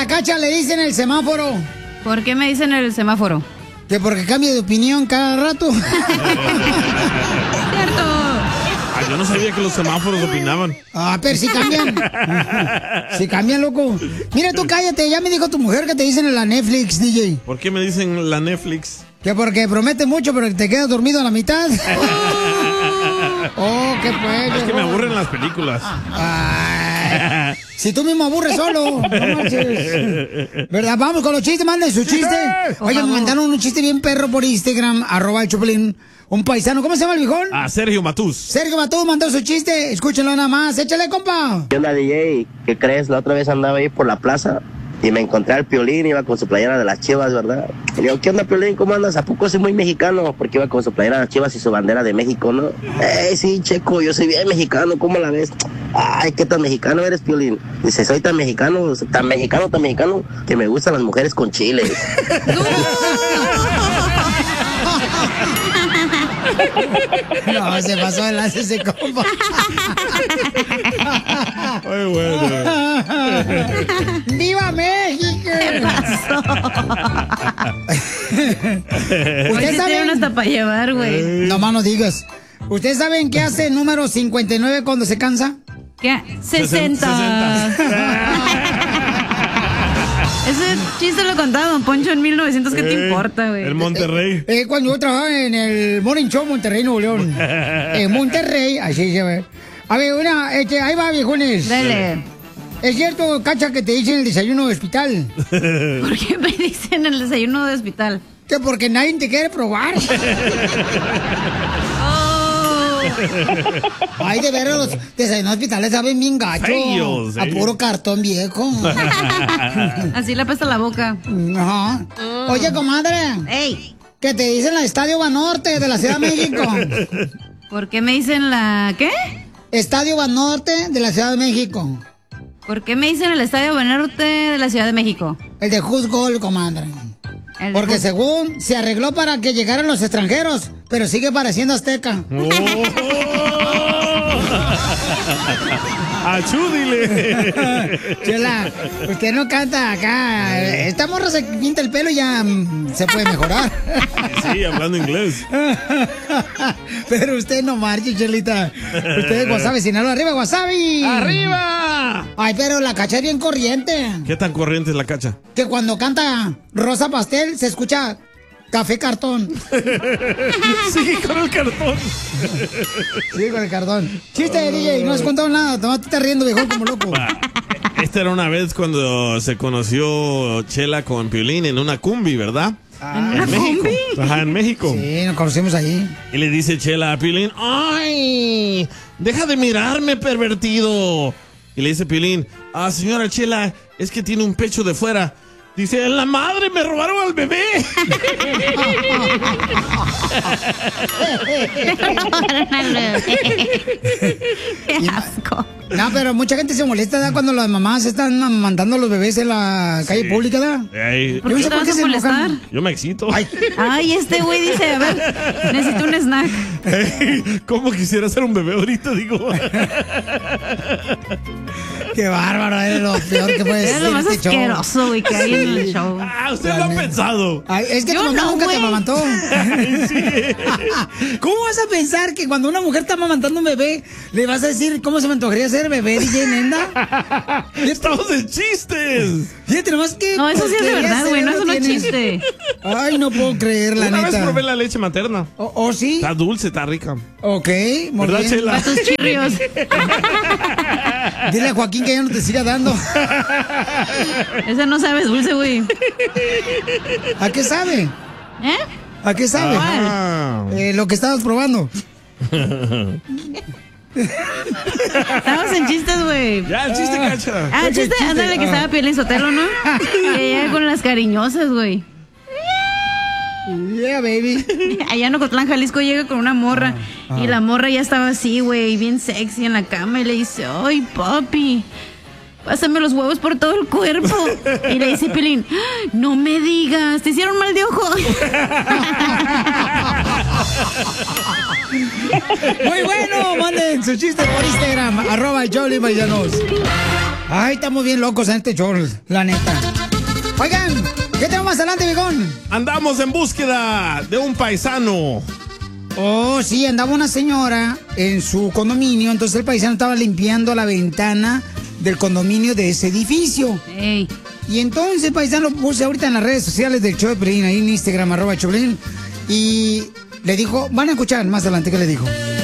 la Cacha le dicen el semáforo? ¿Por qué me dicen el semáforo? Que porque cambia de opinión cada rato. Cierto. Yo no sabía que los semáforos opinaban. Pero sí cambian. Sí cambian, loco. Mira, tú cállate. Ya me dijo tu mujer que te dicen en la Netflix, DJ. ¿Por qué me dicen la Netflix? Que porque promete mucho, pero te quedas dormido a la mitad. Qué pues. Es que me aburren las películas. Ay, si tú mismo aburres solo. No manches. ¿Verdad? Vamos con los chistes. Manden su chiste. Oye, me mandaron un chiste bien perro por Instagram. @el Chapulín. Un paisano. ¿Cómo se llama el viejón? Sergio Matús. Sergio Matús mandó su chiste. Escúchenlo nada más. Échale, compa. ¿Qué onda, DJ? ¿Qué crees? La otra vez andaba ahí por la plaza y me encontré al Piolín, iba con su playera de las Chivas, ¿verdad? Y le digo, ¿qué onda, Piolín? ¿Cómo andas? ¿A poco soy muy mexicano? Porque iba con su playera de las Chivas y su bandera de México, ¿no? Sí, Checo, yo soy bien mexicano, ¿cómo la ves? Ay, ¿qué tan mexicano eres, Piolín? Dice, soy tan mexicano, que me gustan las mujeres con chile. No, se pasó de lanza ese compa. Muy bueno. ¡Viva México! ¿Qué pasó? ¿Ustedes saben hasta para llevar, güey? No más no digas. ¿Ustedes saben qué hace el número 59 cuando se cansa? ¿Qué? 60. Ese chiste lo contaba Don Poncho en 1900, ¿qué te importa, güey? El Monterrey. Cuando yo trabajaba en el Morning Show Monterrey, Nuevo León. En Monterrey, así se ve. A ver, ahí va, viejones. Dale. ¿Es cierto, Cacha, que te dicen el desayuno de hospital? ¿Por qué me dicen el desayuno de hospital? Que porque nadie te quiere probar. Ay, de veras, los desayunos hospitales saben bien gacho. Feos, a puro cartón viejo. Así le apesta la boca. Ajá. Oye, comadre. ¡Ey! Que te dicen la Estadio Banorte de la Ciudad de México. ¿Por qué me dicen la qué? Estadio Banorte de la Ciudad de México. ¿Por qué me dicen el Estadio Banorte de la Ciudad de México? El de fútbol, comadre. Porque según se arregló para que llegaran los extranjeros, pero sigue pareciendo azteca. ¡Achúdile! Chela, usted no canta acá. Esta morra se pinta el pelo y ya se puede mejorar. Sí, hablando inglés. Pero usted no marche, Chelita. Usted es Guasave, Sinaloa. ¡Arriba, Guasave! ¡Arriba! Ay, pero la Cacha es bien corriente. ¿Qué tan corriente es la Cacha? Que cuando canta Rosa Pastel se escucha Café Cartón. Sí, con el cartón. Sí, con el cartón. Chiste, DJ, no has contado nada. Te estás riendo, viejo, como loco. Esta era una vez cuando se conoció Chela con Piolín en una cumbi, ¿verdad? ¿En México. Ajá, en México. Sí, nos conocimos ahí. Y le dice Chela a Piolín, ¡ay! ¡Deja de mirarme, pervertido! Y le dice Piolín, señora Chela, es que tiene un pecho de fuera. Dice, ¡la madre, me robaron al bebé! ¡Qué asco! No, pero mucha gente se molesta, ¿verdad? Cuando las mamás están mandando a los bebés en la calle pública, ¿verdad? ¿Por qué te vas a molestar? Yo me excito. Ay, este güey dice, a ver, necesito un snack. ¿Cómo quisiera ser un bebé ahorita, digo? Qué bárbaro, es lo peor que puede ser. Es lo más asqueroso, güey, que hay en el show. Usted lo ha pensado. Ay, es que tu mamá nunca te amamantó. ¿Cómo vas a pensar que cuando una mujer está amamantando un bebé, le vas a decir cómo se me antojaría ser bebé, DJ Nenda? ¡Estamos en chistes! Fíjate nomás que... No, eso sí es de verdad, güey, no es un chiste. Ay, no puedo creer, la Una neta. vez probé la leche materna. ¿Oh, sí? Está dulce, está rica. Ok, muy ¿Verdad, bien. Chela? Para tus chirrios. Dile a Joaquín que ya no te siga dando. Ese no sabe dulce, güey. ¿A qué sabe? ¿Eh? ¿A qué sabe? Lo que estabas probando. Estamos en chistes, güey. Ya, el chiste, Cacha. El chiste, ándale, que estaba Piolín Sotelo, ¿no? Que ella con las cariñosas, güey. Yeah, baby. Allá en Ocotlán, Jalisco, llega con una morra. Y la morra ya estaba así, güey, bien sexy en la cama. Y le dice, ay, papi, pásame los huevos por todo el cuerpo. Y le dice Piolín, no me digas, ¿te hicieron mal de ojo? Muy bueno, manden su chiste por Instagram, @Jolly Paisanos. Ay, estamos bien locos en este show, la neta. Oigan, ¿qué tenemos más adelante, viejón? Andamos en búsqueda de un paisano. Oh, sí, andaba una señora en su condominio, entonces el paisano estaba limpiando la ventana del condominio de ese edificio. Ey. Y entonces el paisano lo puse ahorita en las redes sociales del show de Piolín, ahí en Instagram, @Choplin, y le dijo, van a escuchar más adelante qué le dijo.